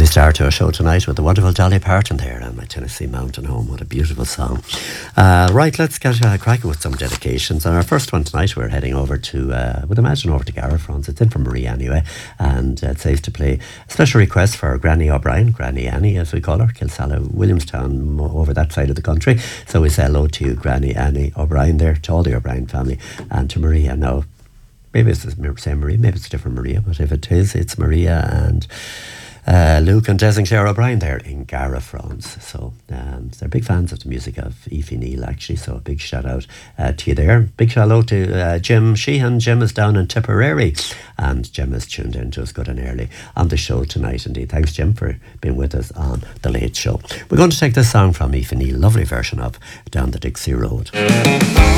start to our show tonight with the wonderful Dolly Parton there on My Tennessee Mountain Home. What a beautiful song. Right, let's get cracking with some dedications. And our first one tonight, we're heading over to, I would imagine over to Garifrons. It's in from Marie anyway. And it's safe to play a special request for Granny O'Brien, Granny Annie as we call her, Kilsalla, Williamstown, over that side of the country. So we say hello to you, Granny Annie O'Brien there, to all the O'Brien family, and to Maria. Now, maybe it's the same Maria, maybe it's a different Maria, but if it is, it's Maria and Luke and Des and Claire O'Brien there in Garifrons. So they're big fans of the music of Aoife Neal, actually, so a big shout out to you there. Big shout out to Jim Sheehan. Jim is down in Tipperary, and Jim is tuned in to us good and early on the show tonight indeed. Thanks, Jim, for being with us on The Late Show. We're going to take this song from Aoife Neal, lovely version of Down the Dixie Road.